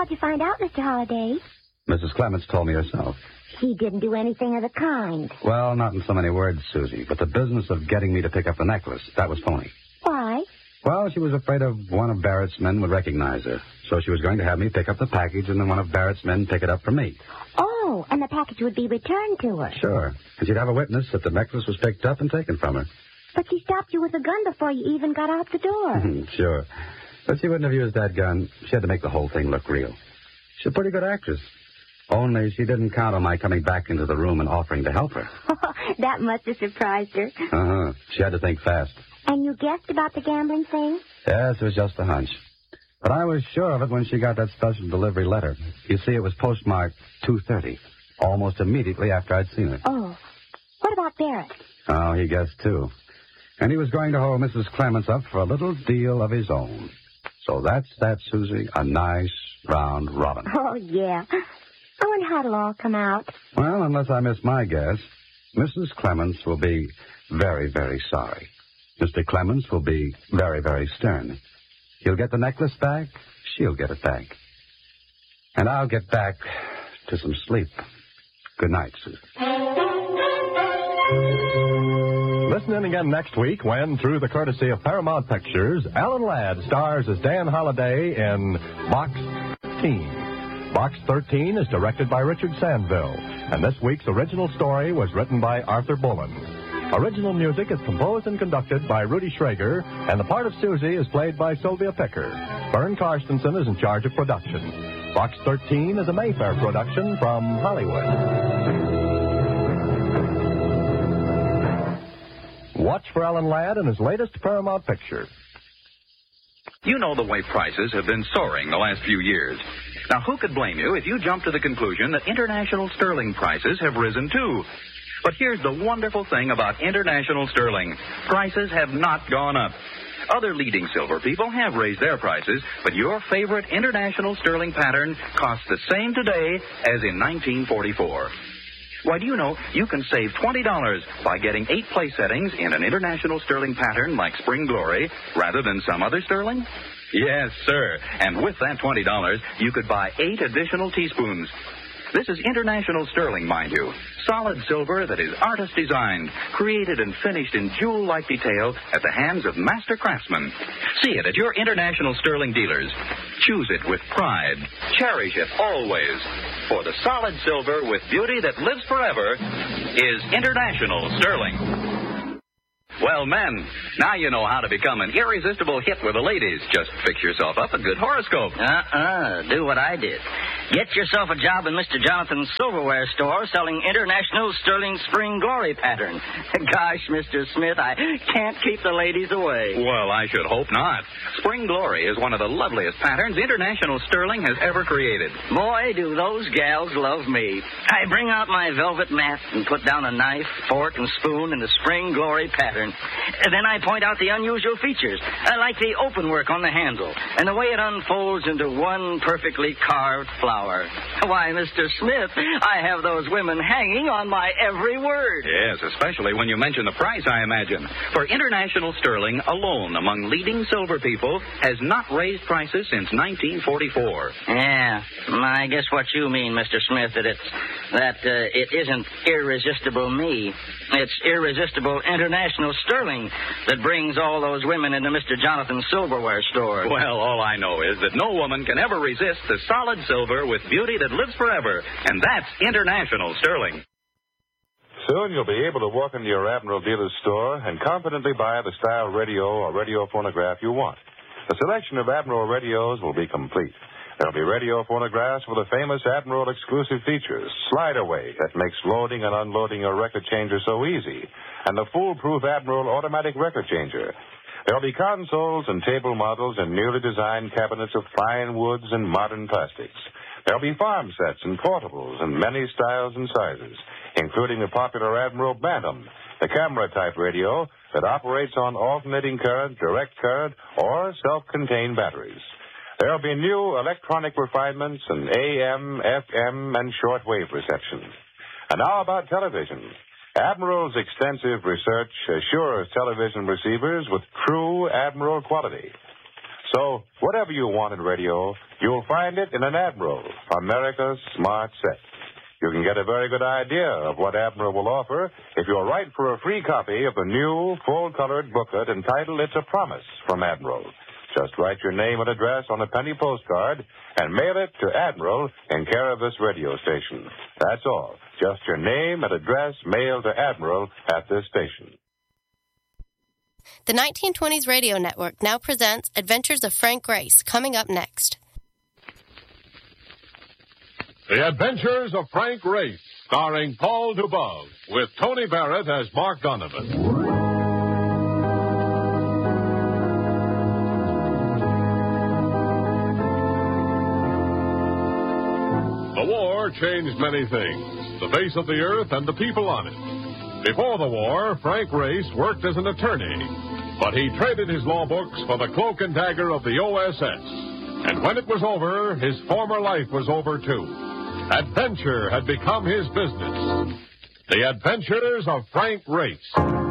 How'd you find out, Mr. Holliday? Mrs. Clements told me herself. She didn't do anything of the kind. Well, not in so many words, Susie, but the business of getting me to pick up the necklace, that was phony. Why? Well, she was afraid of one of Barrett's men would recognize her, so she was going to have me pick up the package and then one of Barrett's men pick it up for me. Oh, and the package would be returned to her. Sure. And she'd have a witness that the necklace was picked up and taken from her. But she stopped you with a gun before you even got out the door. Sure. But she wouldn't have used that gun. She had to make the whole thing look real. She's a pretty good actress. Only she didn't count on my coming back into the room and offering to help her. That must have surprised her. Uh-huh. She had to think fast. And you guessed about the gambling thing? Yes, it was just a hunch. But I was sure of it when she got that special delivery letter. You see, it was postmarked 2:30, almost immediately after I'd seen it. Oh. What about Barrett? Oh, he guessed, too. And he was going to hold Mrs. Clements up for a little deal of his own. So that's that, Susie, a nice round robin. Oh, yeah. I wonder how it'll all come out. Well, unless I miss my guess, Mrs. Clements will be very, very sorry. Mr. Clements will be very, very stern. He'll get the necklace back. She'll get it back. And I'll get back to some sleep. Good night, Susan. Listen in again next week when, through the courtesy of Paramount Pictures, Alan Ladd stars as Dan Holliday in Box 13. Box 13 is directed by Richard Sandville, and this week's original story was written by Arthur Bullen. Original music is composed and conducted by Rudy Schrager, and the part of Susie is played by Sylvia Picker. Vern Karstensen is in charge of production. Box 13 is a Mayfair production from Hollywood. Watch for Alan Ladd in his latest Paramount picture. You know the way prices have been soaring the last few years. Now, who could blame you if you jump to the conclusion that international sterling prices have risen too? But here's the wonderful thing about international sterling. Prices have not gone up. Other leading silver people have raised their prices, but your favorite international sterling pattern costs the same today as in 1944. Why, do you know you can save $20 by getting 8 place settings in an international sterling pattern like Spring Glory rather than some other sterling? Yes, sir. And with that $20, you could buy 8 additional teaspoons. This is international sterling, mind you. Solid silver that is artist designed, created and finished in jewel-like detail at the hands of master craftsmen. See it at your international sterling dealers. Choose it with pride. Cherish it always. For the solid silver with beauty that lives forever is international sterling. Well, men, now you know how to become an irresistible hit with the ladies. Just fix yourself up a good horoscope. Do what I did. Get yourself a job in Mr. Jonathan's silverware store selling international sterling spring glory pattern. Gosh, Mr. Smith, I can't keep the ladies away. Well, I should hope not. Spring Glory is one of the loveliest patterns international sterling has ever created. Boy, do those gals love me. I bring out my velvet mat and put down a knife, fork, and spoon in the spring glory pattern. And then I point out the unusual features. I like the open work on the handle and the way it unfolds into one perfectly carved flower. Why, Mr. Smith, I have those women hanging on my every word. Yes, especially when you mention the price, I imagine. For international sterling alone among leading silver people has not raised prices since 1944. Yeah, I guess what you mean, Mr. Smith, that it isn't irresistible me. It's irresistible international sterling that brings all those women into Mr. Jonathan's silverware store. Well, all I know is that no woman can ever resist the solid silver with beauty that lives forever, and that's international sterling. Soon you'll be able to walk into your Admiral dealer's store and confidently buy the style radio or radio phonograph you want. The selection of Admiral radios will be complete. There'll be radio phonographs with the famous Admiral exclusive features, slide away that makes loading and unloading your record changer so easy, and the foolproof Admiral automatic record changer. There'll be consoles and table models and newly designed cabinets of fine woods and modern plastics. There'll be farm sets and portables in many styles and sizes, including the popular Admiral Bantam, the camera-type radio that operates on alternating current, direct current, or self-contained batteries. There'll be new electronic refinements and AM, FM, and shortwave reception. And now about television. Admiral's extensive research assures television receivers with true Admiral quality. So, whatever you want in radio, you'll find it in an Admiral, America's smart set. You can get a very good idea of what Admiral will offer if you'll write for a free copy of the new, full-colored booklet entitled It's a Promise from Admiral. Just write your name and address on a penny postcard and mail it to Admiral in care of this radio station. That's all. Just your name and address mailed to Admiral at this station. The 1920s Radio Network now presents Adventures of Frank Grace, coming up next. The Adventures of Frank Grace, starring Paul Dubov, with Tony Barrett as Mark Donovan. The war changed many things, the face of the earth and the people on it. Before the war, Frank Grace worked as an attorney, but he traded his law books for the cloak and dagger of the OSS. And when it was over, his former life was over, too. Adventure had become his business. The Adventures of Frank Grace.